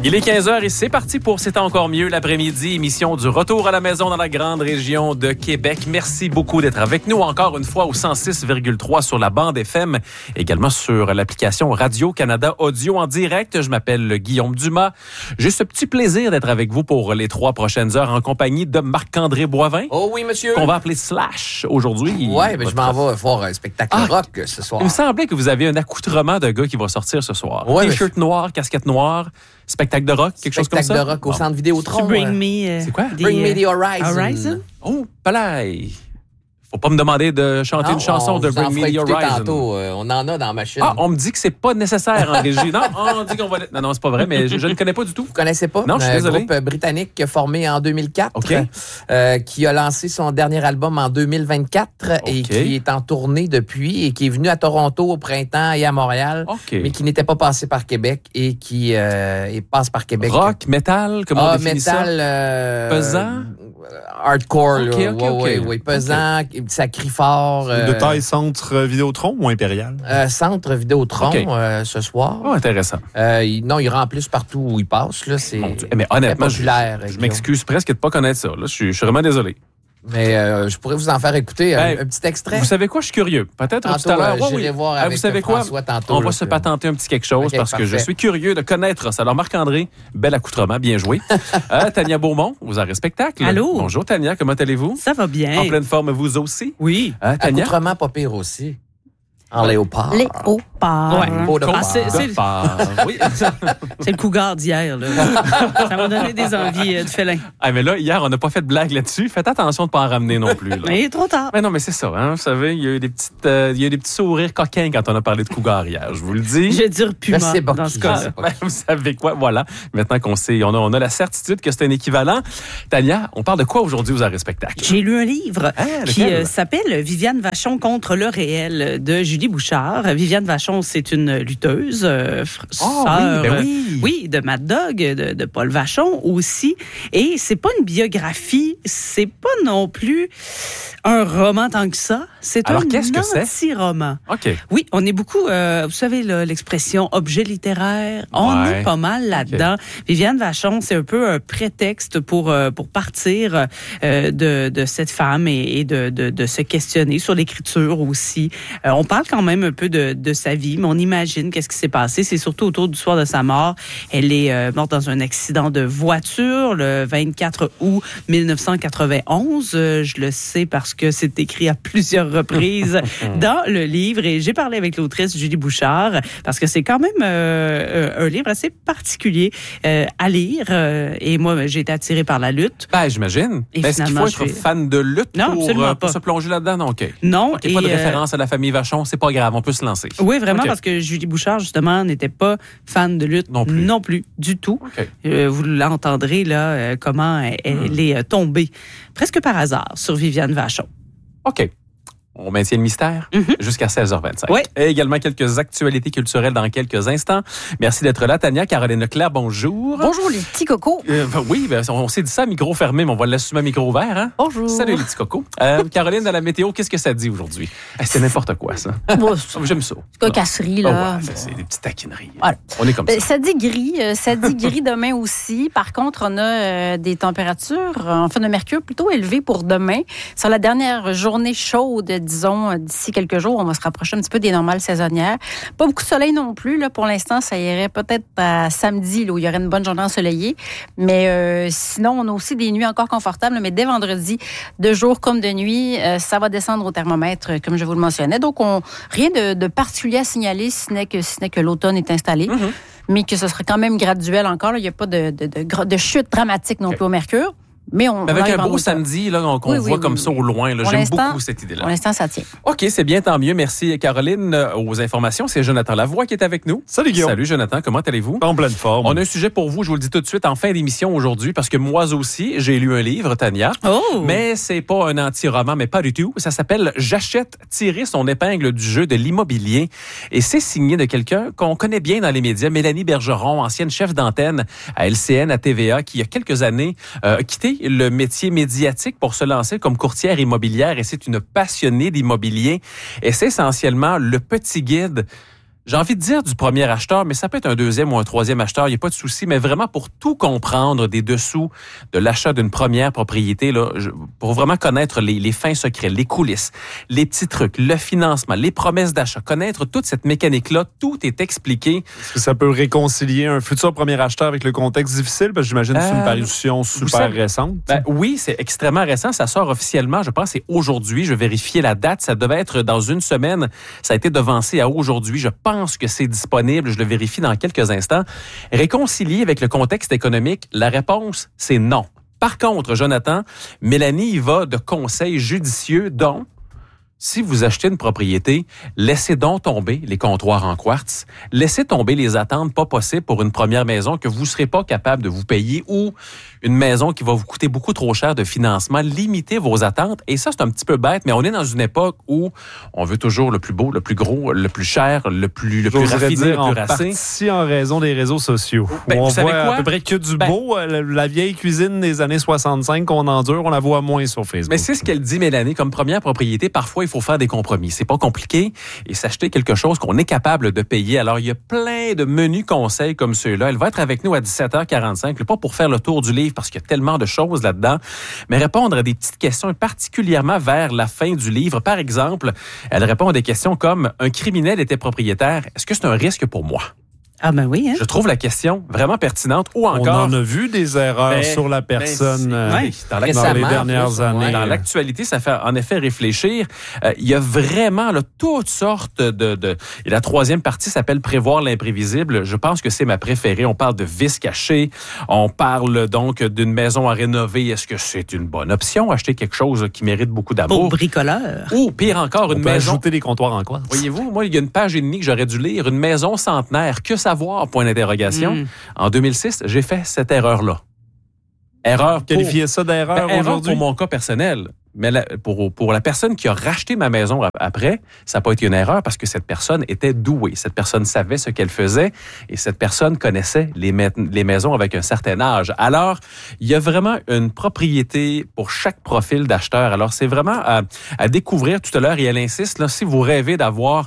Il est 15h et c'est parti pour C'est encore mieux l'après-midi, émission du retour à la maison dans la grande région de Québec. Merci beaucoup d'être avec nous encore une fois au 106,3 sur la bande FM, également sur l'application Radio-Canada Audio en direct. Je m'appelle Guillaume Dumas. J'ai ce petit plaisir d'être avec vous pour les 3 prochaines heures en compagnie de Marc-André Boivin. Oh oui, monsieur. Qu'on va appeler Slash aujourd'hui. Ouais, mais je m'en vais voir un spectacle rock ce soir. Il me semblait que vous aviez un accoutrement de gars qui va sortir ce soir. Ouais, T-shirt noir, casquette noire, spectacle de rock, quelque chose comme ça? Spectacle de rock au Centre Vidéotron. C'est quoi? Bring me the Horizon. Oh, palais! Faut pas me demander de chanter une chanson de Bring Me the Horizon. Tantôt, on en a dans la machine. Ah, on me dit que c'est pas nécessaire en régie. Non, on dit qu'on va... Non, c'est pas vrai, mais je ne connais pas du tout. Vous connaissez pas? Non, je suis désolé. Un groupe britannique formé en 2004, qui a lancé son dernier album en 2024 et qui est en tournée depuis et qui est venu à Toronto au printemps et à Montréal, mais qui n'était pas passé par Québec et qui passe par Québec. Rock, metal, comment on définit ça? Metal... pesant? Hardcore, oui, pesant, ça crie fort. De taille Centre Vidéotron ou Impérial? Centre Vidéotron, ce soir. Oh, intéressant. Non, il remplit partout où il passe. Là, c'est mais honnêtement, populaire. Je m'excuse presque de ne pas connaître ça. Là, je suis vraiment désolé. Mais je pourrais vous en faire écouter un petit extrait. Vous savez quoi? Je suis curieux. Peut-être tantôt, tout à l'heure. J'irai voir avec vous savez quoi? François tantôt. On va se patenter un petit quelque chose parce que je suis curieux de connaître ça. Alors, Marc-André, bel accoutrement, bien joué. Tania Beaumont, vous avez spectacle. Allô? Bonjour, Tania, comment allez-vous? Ça va bien. En pleine forme, vous aussi? Oui. Tania? Accoutrement pas pire aussi. En léopard. Léopard. Ouais. Peau de Oui. C'est le cougar d'hier. Là. Ça m'a donné des envies de félin. Ah, mais là, hier, on n'a pas fait de blague là-dessus. Faites attention de ne pas en ramener non plus. Là. Mais il est trop tard. Mais non, mais c'est ça. Hein? Vous savez, il y a eu des petits sourires coquins quand on a parlé de cougar hier. Je vous le dis. Je vais dire puma dans ce cas-là. Vous savez quoi? Voilà. Maintenant qu'on sait, on a la certitude que c'est un équivalent. Tania, on parle de quoi aujourd'hui aux arrêts spectacles? J'ai lu un livre qui s'appelle Viviane Vachon contre le réel de Julie Bouchard. Viviane Vachon, c'est une lutteuse, sœur, oui, de Mad Dog, de Paul Vachon aussi. Et c'est pas une biographie, c'est pas non plus un roman tant que ça. C'est un anti-roman. Oui, on est beaucoup, vous savez, l'expression objet littéraire, on est pas mal là-dedans. Viviane Vachon, c'est un peu un prétexte pour partir de cette femme et de se questionner sur l'écriture aussi. On parle quand même un peu de sa vie, mais on imagine qu'est-ce qui s'est passé. C'est surtout autour du soir de sa mort. Elle est morte dans un accident de voiture le 24 août 1991. Je le sais parce que c'est écrit à plusieurs reprises dans le livre. Et j'ai parlé avec l'autrice Julie Bouchard parce que c'est quand même un livre assez particulier à lire. Et moi, j'ai été attirée par la lutte. J'imagine. Est-ce qu'il faut être fan de lutte pour se plonger là-dedans? Non, Non. Pas de référence à la famille Vachon, c'est pas grave, on peut se lancer. Oui, vraiment, parce que Julie Bouchard, justement, n'était pas fan de lutte non plus du tout. Vous l'entendrez, là, comment elle est tombée, presque par hasard, sur Viviane Vachon. OK. On maintient le mystère jusqu'à 16h25. Oui. Et également quelques actualités culturelles dans quelques instants. Merci d'être là, Tania. Caroline Leclerc, bonjour. Bonjour, les petits cocos. On s'est dit ça à micro fermé, mais on va l'assumer à micro ouvert. Hein? Bonjour. Salut, les petits cocos. Caroline, dans la météo, qu'est-ce que ça dit aujourd'hui? C'est n'importe quoi, ça. J'aime ça. Cocasserie, là. C'est des petites taquineries. Voilà. On est comme ça. Ça dit gris. Ça dit gris demain aussi. Par contre, on a des températures, enfin de mercure, plutôt élevées pour demain. Sur la dernière journée chaude, disons, d'ici quelques jours, on va se rapprocher un petit peu des normales saisonnières. Pas beaucoup de soleil non plus. Là, pour l'instant, ça irait peut-être à samedi, là, où il y aurait une bonne journée ensoleillée. Mais sinon, on a aussi des nuits encore confortables. Mais dès vendredi, de jour comme de nuit, ça va descendre au thermomètre, comme je vous le mentionnais. Donc, rien de particulier à signaler, si ce n'est que l'automne est installé. Mais que ce serait quand même graduel encore. Il n'y a pas de chute dramatique non plus au mercure. Mais avec un beau samedi là, qu'on voit comme ça au loin. Là. J'aime beaucoup cette idée-là. Pour l'instant, ça tient. OK, c'est bien, tant mieux. Merci, Caroline. Aux informations, c'est Jonathan Lavoie qui est avec nous. Salut, Guillaume. Salut, Jonathan. Comment allez-vous? En pleine forme. On a un sujet pour vous, je vous le dis tout de suite, en fin d'émission aujourd'hui, parce que moi aussi, j'ai lu un livre, Tania. Oh! Mais c'est pas un anti-roman, mais pas du tout. Ça s'appelle « J'achète, tirer son épingle du jeu de l'immobilier ». Et c'est signé de quelqu'un qu'on connaît bien dans les médias, Mélanie Bergeron, ancienne chef d'antenne à LCN, à TVA, qui, il y a quelques années, a quitté le métier médiatique pour se lancer comme courtière immobilière. Et c'est une passionnée d'immobilier. Et c'est essentiellement le petit guide j'ai envie de dire du premier acheteur, mais ça peut être un deuxième ou un troisième acheteur, il n'y a pas de souci, mais vraiment pour tout comprendre des dessous de l'achat d'une première propriété, là, pour vraiment connaître les fins secrets, les coulisses, les petits trucs, le financement, les promesses d'achat, connaître toute cette mécanique-là, tout est expliqué. Est-ce que ça peut réconcilier un futur premier acheteur avec le contexte difficile? Parce que j'imagine que c'est une parution super récente. Oui, c'est extrêmement récent. Ça sort officiellement, je pense, c'est aujourd'hui. Je vais vérifier la date. Ça devait être dans une semaine. Ça a été devancé à aujourd'hui. Je pense que c'est disponible. Je le vérifie dans quelques instants. Réconcilier avec le contexte économique, la réponse, c'est non. Par contre, Jonathan, Mélanie y va de conseils judicieux, dont si vous achetez une propriété, laissez donc tomber les comptoirs en quartz. Laissez tomber les attentes pas possibles pour une première maison que vous ne serez pas capable de vous payer ou une maison qui va vous coûter beaucoup trop cher de financement. Limitez vos attentes. Et ça, c'est un petit peu bête, mais on est dans une époque où on veut toujours le plus beau, le plus gros, le plus cher, le plus raffiné, le plus racé. Partie en raison des réseaux sociaux. On voit à peu près que du beau. La vieille cuisine des années 65 qu'on endure, on la voit moins sur Facebook. Mais c'est ce qu'elle dit, Mélanie, comme première propriété. Parfois, il faut faire des compromis. C'est pas compliqué et s'acheter quelque chose qu'on est capable de payer. Alors, il y a plein de menus conseils comme ceux-là. Elle va être avec nous à 17h45, pas pour faire le tour du livre parce qu'il y a tellement de choses là-dedans, mais répondre à des petites questions particulièrement vers la fin du livre. Par exemple, elle répond à des questions comme « Un criminel était propriétaire. Est-ce que c'est un risque pour moi? » Ah ben oui. Hein? Je trouve la question vraiment pertinente. Ou encore, on en a vu des erreurs sur la personne dans les dernières années. Dans l'actualité, ça fait en effet réfléchir. Il y a vraiment là, toutes sortes de... Et la troisième partie s'appelle « Prévoir l'imprévisible ». Je pense que c'est ma préférée. On parle de vices cachés. On parle donc d'une maison à rénover. Est-ce que c'est une bonne option? Acheter quelque chose qui mérite beaucoup d'amour. Pour bricoleur. Ou pire encore, une maison... ajouter des comptoirs en quartz. Voyez-vous, moi, il y a une page et demie que j'aurais dû lire. Une maison centenaire. Que savoir, point d'interrogation. En 2006, j'ai fait cette erreur-là. Qualifier ça d'erreur aujourd'hui? Erreur pour mon cas personnel. Mais pour la personne qui a racheté ma maison après, ça n'a pas été une erreur parce que cette personne était douée. Cette personne savait ce qu'elle faisait et cette personne connaissait les maisons avec un certain âge. Alors, il y a vraiment une propriété pour chaque profil d'acheteur. Alors, c'est vraiment à découvrir tout à l'heure et elle insiste, là, si vous rêvez d'avoir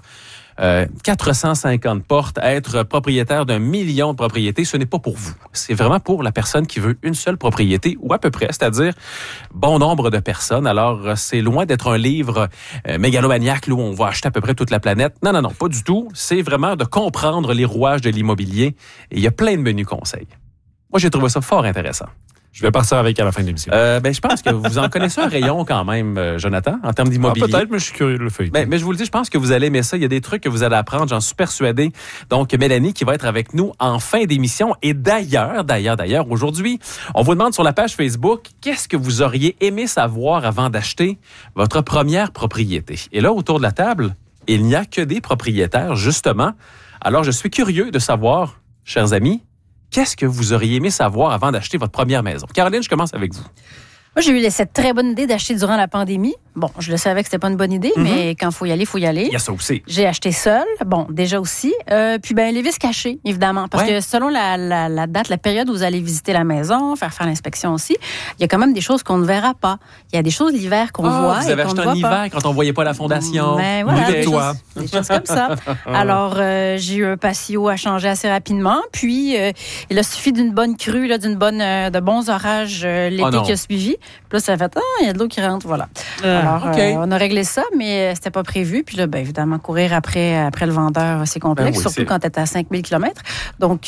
450 portes, être propriétaire d'1 million de propriétés, ce n'est pas pour vous. C'est vraiment pour la personne qui veut une seule propriété, ou à peu près, c'est-à-dire bon nombre de personnes. Alors, c'est loin d'être un livre mégalomaniaque où on va acheter à peu près toute la planète. Non, pas du tout. C'est vraiment de comprendre les rouages de l'immobilier. Et il y a plein de menus conseils. Moi, j'ai trouvé ça fort intéressant. Je vais partir avec à la fin de l'émission. Je pense que vous en connaissez un rayon quand même, Jonathan, en termes d'immobilier. Peut-être, mais je suis curieux de le faire. Mais je vous le dis, je pense que vous allez aimer ça. Il y a des trucs que vous allez apprendre, j'en suis persuadé. Donc, Mélanie qui va être avec nous en fin d'émission. Et d'ailleurs, aujourd'hui, on vous demande sur la page Facebook, qu'est-ce que vous auriez aimé savoir avant d'acheter votre première propriété? Et là, autour de la table, il n'y a que des propriétaires, justement. Alors, je suis curieux de savoir, chers amis, qu'est-ce que vous auriez aimé savoir avant d'acheter votre première maison? Caroline, je commence avec vous. Moi, j'ai eu cette très bonne idée d'acheter durant la pandémie. Bon, je le savais que c'était pas une bonne idée, mais quand il faut y aller, il faut y aller. Il y a ça aussi. J'ai acheté seule. Bon, déjà aussi. Puis, les vis cachés, évidemment. Parce que selon la date, la période où vous allez visiter la maison, faire l'inspection aussi, il y a quand même des choses qu'on ne verra pas. Il y a des choses l'hiver qu'on voit vous avez et qu'on acheté ne voit en hiver pas. Quand on voyait pas la fondation. Voilà, des choses comme ça. Alors, j'ai eu un patio à changer assez rapidement. Puis, il a suffi d'une bonne crue, de bons orages l'été qui a suivi. Puis là, ça a fait, il y a de l'eau qui rentre, voilà. Alors, on a réglé ça, mais c'était pas prévu. Puis là, évidemment, courir après le vendeur, c'est complexe, surtout quand tu es à 5000 km. Donc,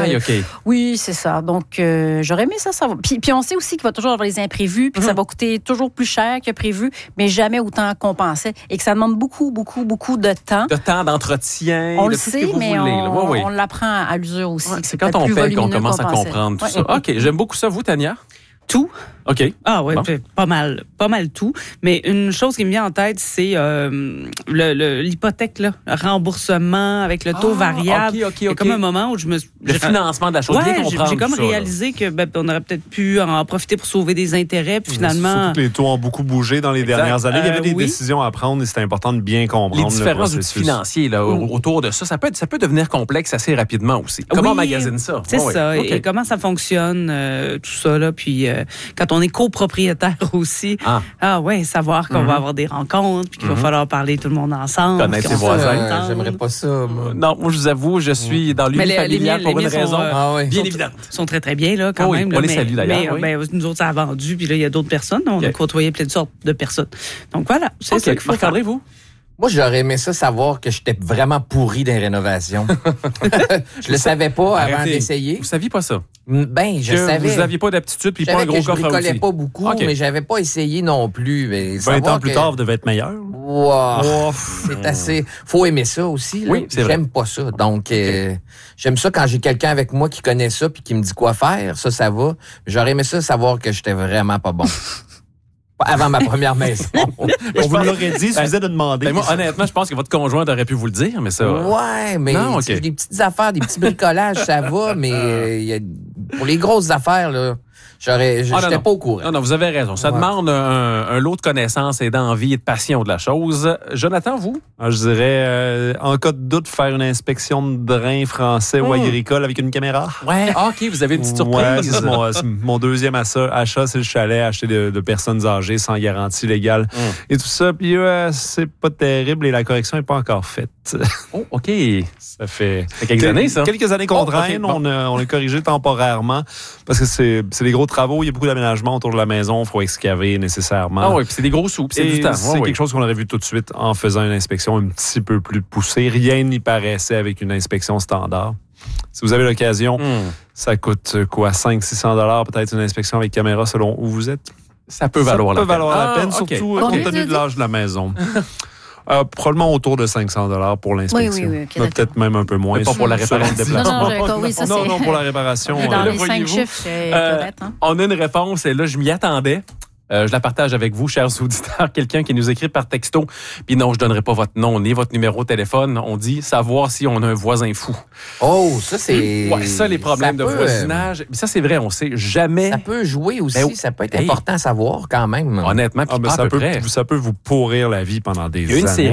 oui, c'est ça. Donc, j'aurais aimé ça savoir. Puis on sait aussi qu'il va toujours avoir les imprévus, puis que ça va coûter toujours plus cher que prévu, mais jamais autant qu'on pensait. Et que ça demande beaucoup, beaucoup, beaucoup de temps. De temps, d'entretien, on de le tout sait, ce que vous mais voulez. on l'apprend à l'usure aussi. Ouais, c'est quand on paye qu'on commence à comprendre tout ça. OK, j'aime beaucoup ça. Vous, Tania? Tout. OK. Ah oui, pas mal tout. Mais une chose qui me vient en tête, c'est l'hypothèque, là, le remboursement avec le taux variable. OK. Il y a comme un moment où le financement de la chose, bien comprendre. J'ai comme réalisé que on aurait peut-être pu en profiter pour sauver des intérêts, puis finalement... Surtout que les taux ont beaucoup bougé dans les dernières années. Il y avait des décisions à prendre et c'était important de bien comprendre les différents outils financiers là, autour de ça. Ça peut devenir complexe assez rapidement aussi. Comment on magasine ça? C'est ça. Okay. Et comment ça fonctionne, tout ça, là. Puis quand on est copropriétaire aussi. Savoir qu'on va avoir des rencontres, puis qu'il va falloir parler tout le monde ensemble. Connaître ses voisins. J'aimerais pas ça. Non, moi, je vous avoue, je suis dans l'unité familiale pour une raison bien évidente. Ils sont très, très bien, là, quand même. On les salue, d'ailleurs. Mais nous autres, ça a vendu, puis là, il y a d'autres personnes. On a côtoyé plein de sortes de personnes. Donc, voilà. C'est ça qu'il faut faire. Vous? Moi, j'aurais aimé ça savoir que j'étais vraiment pourri dans les rénovations. Je le savais pas avant d'essayer. Vous saviez pas ça? Ben, je savais. Vous aviez pas d'aptitude puis pas un gros coffre à outils. Je bricolais pas beaucoup, mais j'avais pas essayé non plus. Mais 20 ans plus tard, vous devez être meilleur. Wow, c'est assez... Faut aimer ça aussi. Là. Oui, c'est vrai. J'aime pas ça. Donc, j'aime ça quand j'ai quelqu'un avec moi qui connaît ça puis qui me dit quoi faire. Ça va. J'aurais aimé ça savoir que j'étais vraiment pas bon. Avant ma première maison. On vous l'aurait dit, si vous êtes demandé. Moi, honnêtement, je pense que votre conjoint aurait pu vous le dire, mais ça... Ouais, mais des petites affaires, des petits bricolages, ça va, mais pour les grosses affaires, là... J'étais pas au courant. Non, vous avez raison. Ça demande un lot de connaissances et d'envie et de passion de la chose. Jonathan, vous? Je dirais, en cas de doute, faire une inspection de drain français ou agricole avec une caméra. Ouais, OK, vous avez une petite surprise. Ouais, c'est mon deuxième achat, c'est le chalet acheté de personnes âgées sans garantie légale. Et tout ça, puis c'est pas terrible et la correction n'est pas encore faite. Oh, OK. Ça fait quelques années, ça? Quelques années qu'on draine. On a corrigé temporairement parce que c'est des gros travaux. Il y a beaucoup d'aménagements autour de la maison. Il faut excaver nécessairement. Ah oui, puis c'est des gros sous, puis c'est du temps. C'est quelque chose qu'on aurait vu tout de suite en faisant une inspection un petit peu plus poussée. Rien n'y paraissait avec une inspection standard. Si vous avez l'occasion, ça coûte quoi? 500-600 peut-être une inspection avec caméra selon où vous êtes? Ça peut valoir la peine, surtout compte tenu de l'âge de la maison. Probablement autour de 500 pour l'inspection. Oui, peut-être même un peu moins. Pas pour la réparation. Non, pour la réparation. Dans les 5 chiffres, c'est correct. On a une réponse et là, je m'y attendais. Je la partage avec vous, chers auditeurs. Quelqu'un qui nous écrit par texto. Puis non, je donnerai pas votre nom ni votre numéro de téléphone. On dit savoir si on a un voisin fou. Oh, ça c'est... Ouais, ça, les problèmes de voisinage. Ça, c'est vrai, on sait jamais... Ça peut jouer aussi. Ça peut être important à savoir quand même. Honnêtement, ça peut vous pourrir la vie pendant des années. Il y a une série